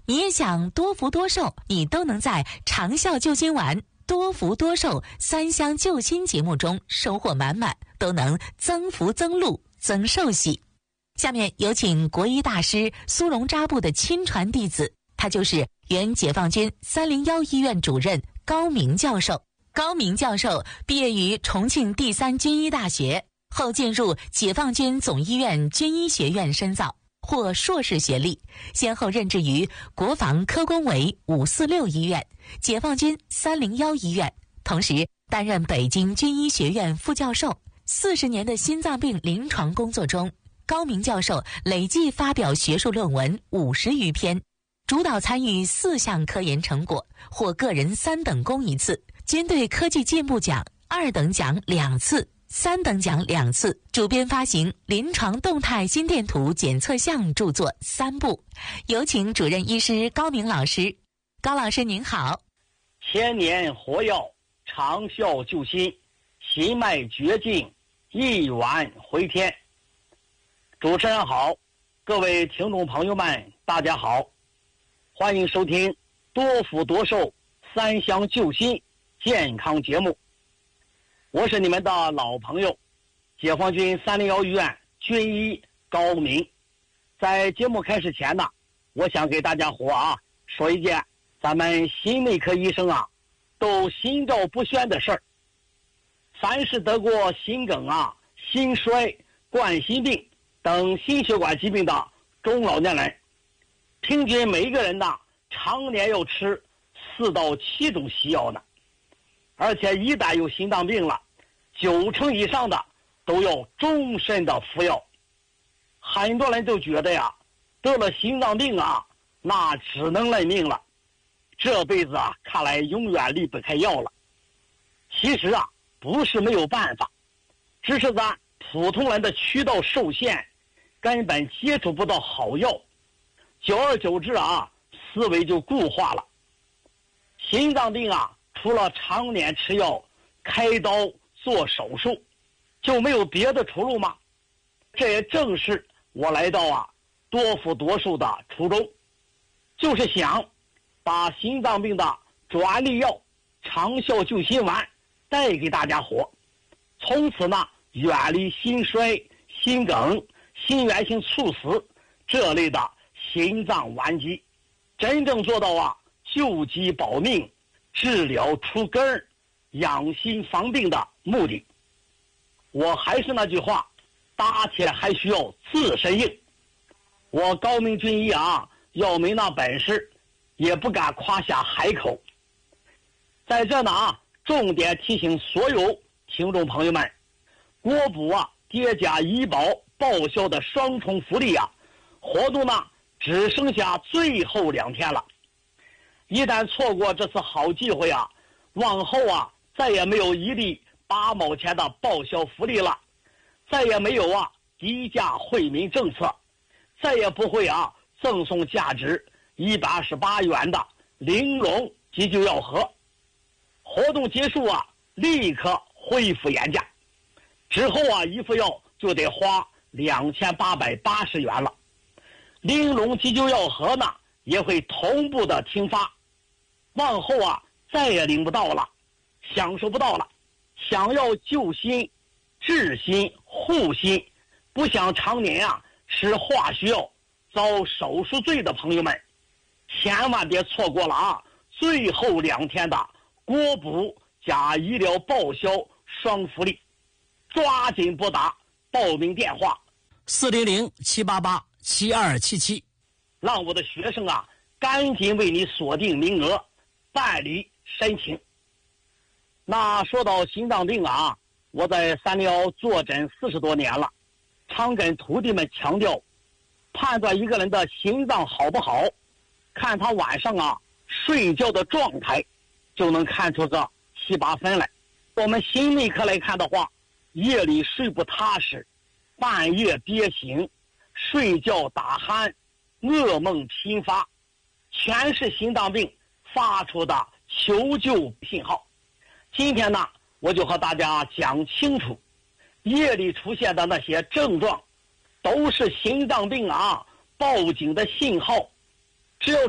你也想多福多寿，你都能在长效救心丸多福多寿3香救心节目中收获满满，都能增福增禄增寿喜。下面有请国医大师苏荣扎布的亲传弟子，他就是原解放军301医院主任高明教授。高明教授毕业于重庆第3军医大学，后进入解放军总医院军医学院深造，获硕士学历，先后任职于国防科工委546医院、解放军301医院，同时担任北京军医学院副教授。40年的心脏病临床工作中，高明教授累计发表学术论文50余篇，主导参与4项科研成果，获个人3等功1次，军队科技进步奖2等奖2次。3等奖2次，主编发行临床动态心电图检测项著作3部。有请主任医师高明老师。高老师您好。 千年活药，长效救心，心脉绝境，一丸回天。主持人好，各位听众朋友们大家好，欢迎收听多福多寿3香救心健康节目。我是你们的老朋友，解放军301医院军医高明。在节目开始前呢，我想给大家伙说一件咱们心内科医生都心照不宣的事儿。凡是得过心梗心衰、冠心病等心血管疾病的中老年人，平均每一个人常年要吃4到7种西药呢。而且一旦有心脏病了，9成以上的都要终身的服药。很多人都觉得得了心脏病那只能认命了，这辈子看来永远离不开药了。其实不是没有办法，只是咱普通人的渠道受限，根本接触不到好药，久而久之思维就固化了。心脏病除了常年吃药、开刀做手术，就没有别的出路吗？这也正是我来到多福多寿的初衷，就是想把心脏病的专利药长效救心丸带给大家伙，从此远离心衰、心梗、心源性猝死这类的心脏顽疾，真正做到救急保命、治疗除根儿、养心防病的目的。我还是那句话，打铁还需要自身硬。我高明军医要没那本事，也不敢夸下海口。在这重点提醒所有听众朋友们，国补叠加医保报销的双重福利活动只剩下最后2天了。一旦错过这次好机会往后再也没有一粒8毛钱的报销福利了，再也没有低价惠民政策，再也不会赠送价值128元的玲珑急救药盒。活动结束立刻恢复原价，之后一副药就得花2880元了。玲珑急救药盒也会同步的停发，往后再也领不到了，享受不到了。想要救心、治心、护心，不想常年吃化学药遭手术罪的朋友们，千万别错过了最后2天的国补加医疗报销双福利。抓紧拨打报名电话 400-788-7277， 让我的学生赶紧为你锁定名额，办理申请。那说到心脏病我在301坐诊40多年了，常跟徒弟们强调，判断一个人的心脏好不好，看他晚上睡觉的状态，就能看出个7、8分来。我们心内科来看的话，夜里睡不踏实，半夜憋醒，睡觉打鼾，噩梦频发，全是心脏病发出的求救信号。今天我就和大家讲清楚，夜里出现的那些症状都是心脏病报警的信号。只要